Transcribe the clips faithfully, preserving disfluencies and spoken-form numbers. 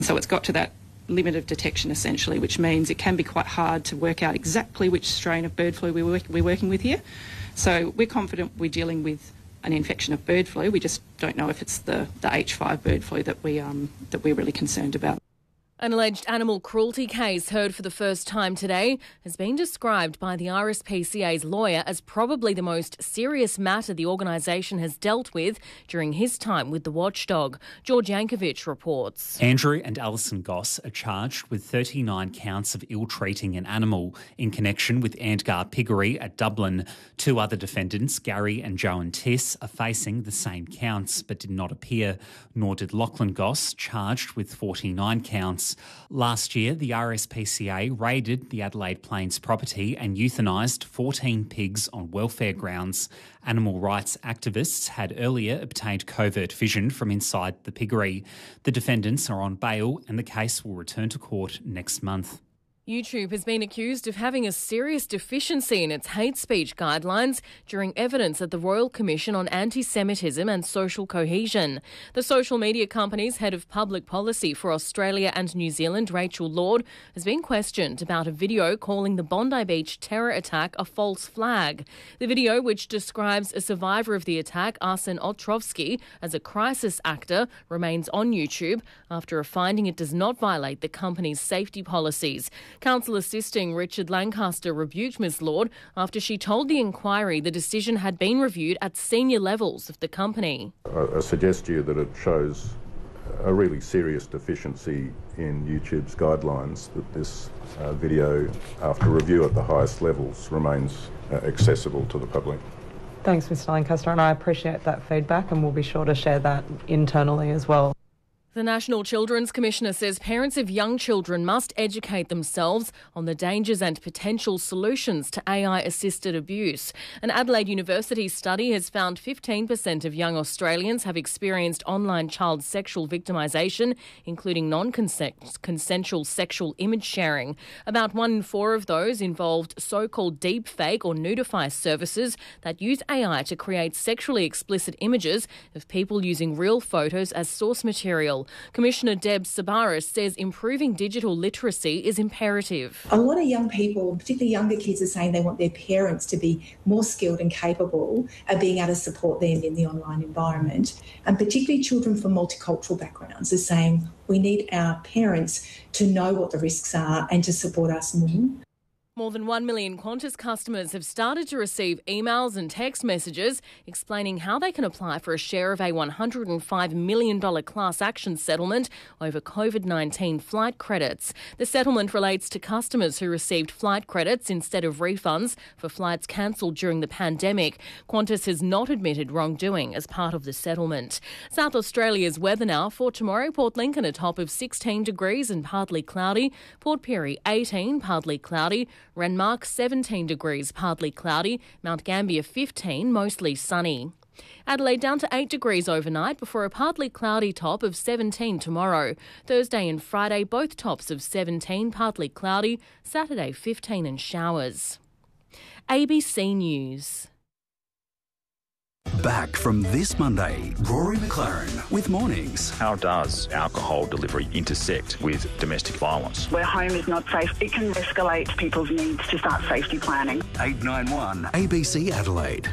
So it's got to that limit of detection essentially, which means it can be quite hard to work out exactly which strain of bird flu we work, we're working with here. So we're confident we're dealing with an infection of bird flu. We just don't know if it's the, the H five bird flu that, we, um, that we're really concerned about. An alleged animal cruelty case heard for the first time today has been described by the R S P C A's lawyer as probably the most serious matter the organisation has dealt with during his time with the watchdog. George Yankovic reports. Andrew and Alison Goss are charged with thirty-nine counts of ill-treating an animal in connection with Antgar Piggery at Dublin. Two other defendants, Gary and Joan Tiss, are facing the same counts but did not appear, nor did Lachlan Goss, charged with forty-nine counts. Last year, the R S P C A raided the Adelaide Plains property and euthanised fourteen pigs on welfare grounds. Animal rights activists had earlier obtained covert vision from inside the piggery. The defendants are on bail and the case will return to court next month. YouTube has been accused of having a serious deficiency in its hate speech guidelines during evidence at the Royal Commission on Anti-Semitism and Social Cohesion. The social media company's head of public policy for Australia and New Zealand, Rachel Lord, has been questioned about a video calling the Bondi Beach terror attack a false flag. The video, which describes a survivor of the attack, Arsen Otrovsky, as a crisis actor, remains on YouTube after a finding it does not violate the company's safety policies. Counsel assisting Richard Lancaster rebuked Miz Lord after she told the inquiry the decision had been reviewed at senior levels of the company. I, I suggest to you that it shows a really serious deficiency in YouTube's guidelines, that this uh, video, after review at the highest levels, remains uh, accessible to the public. Thanks, Mr Lancaster, and I appreciate that feedback, and we'll be sure to share that internally as well. The National Children's Commissioner says parents of young children must educate themselves on the dangers and potential solutions to A I-assisted abuse. An Adelaide University study has found fifteen percent of young Australians have experienced online child sexual victimisation, including non-consensual sexual image sharing. About one in four of those involved so-called deepfake or nudify services that use A I to create sexually explicit images of people using real photos as source material. Commissioner Deb Sabaris says improving digital literacy is imperative. A lot of young people, particularly younger kids, are saying they want their parents to be more skilled and capable of being able to support them in the online environment. And particularly children from multicultural backgrounds are saying we need our parents to know what the risks are and to support us more. More than one million Qantas customers have started to receive emails and text messages explaining how they can apply for a share of a one hundred five million dollars class action settlement over COVID nineteen flight credits. The settlement relates to customers who received flight credits instead of refunds for flights cancelled during the pandemic. Qantas has not admitted wrongdoing as part of the settlement. South Australia's weather now for tomorrow: Port Lincoln a top of sixteen degrees and partly cloudy, Port Pirie eighteen, partly cloudy, Renmark seventeen degrees, partly cloudy, Mount Gambier fifteen, mostly sunny. Adelaide down to eight degrees overnight before a partly cloudy top of seventeen tomorrow. Thursday and Friday both tops of seventeen, partly cloudy, Saturday fifteen and showers. A B C News. Back from this Monday, Rory McLaren with Mornings. How does alcohol delivery intersect with domestic violence? Where home is not safe, it can escalate people's needs to start safety planning. eight nine one A B C Adelaide.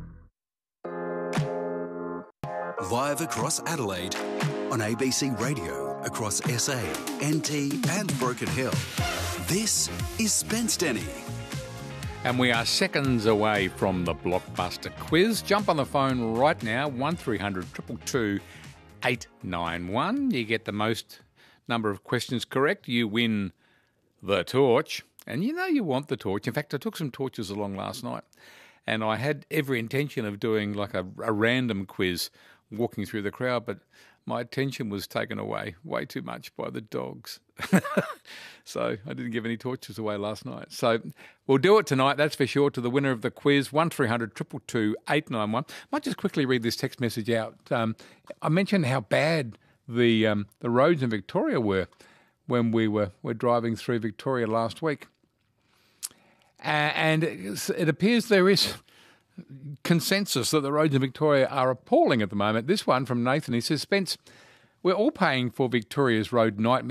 Live across Adelaide on A B C Radio, across S A, N T and Broken Hill. This is Spence Denny. And we are seconds away from the blockbuster quiz. Jump on the phone right now, one three hundred two two two eight nine one. You get the most number of questions correct, you win the torch. And you know you want the torch. In fact, I took some torches along last night and I had every intention of doing like a, a random quiz walking through the crowd, but my attention was taken away way too much by the dogs. So I didn't give any torches away last night. So we'll do it tonight, that's for sure, to the winner of the quiz, one three hundred two two two eight nine one. I might just quickly read this text message out. Um, I mentioned how bad the um, the roads in Victoria were when we were, were driving through Victoria last week. Uh, and it, it appears there is consensus that the roads in Victoria are appalling at the moment. This one from Nathan, he says, Spence, we're all paying for Victoria's road nightmare.